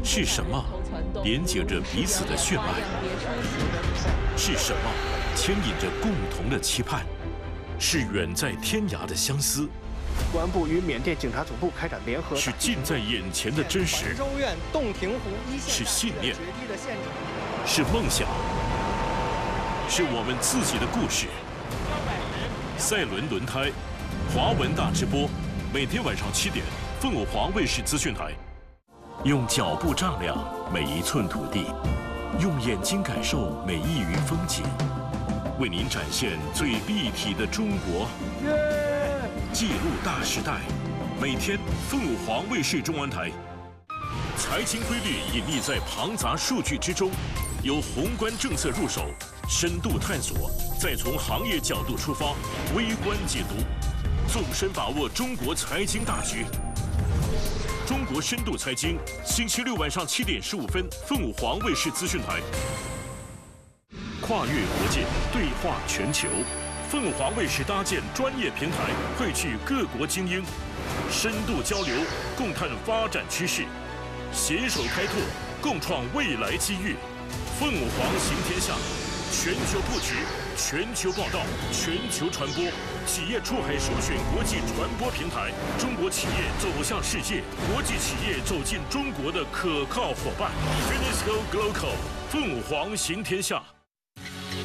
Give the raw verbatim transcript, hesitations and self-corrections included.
是什么连接着彼此的血脉？是什么牵引着共同的期盼？是远在天涯的相思？ 公安部与缅甸警察总部开展联合。 是近在眼前的真实？ 州院洞庭湖一线是信念？是梦想？是我们自己的故事。赛伦轮胎，华文大直播，每天晚上七点，凤凰卫视资讯台。用脚步丈量每一寸土地，用眼睛感受每一隅风景，为您展现最立体的中国。记录大时代，每天凤凰卫视中文台。财经规律隐匿在庞杂数据之中，由宏观政策入手，深度探索，再从行业角度出发，微观解读，纵深把握中国财经大局。中国深度财经，星期六晚上七点十五分，凤凰卫视资讯台。跨越国界，对话全球，凤凰卫视搭建专业平台，汇聚各国精英，深度交流，共探发展趋势，携手开拓，共创未来机遇。凤凰行天下，全球布局，全球报道，全球传播，企业出海首选国际传播平台，中国企业走向世界，国际企业走进中国的可靠伙伴。Finisco Global， 凤凰行天下。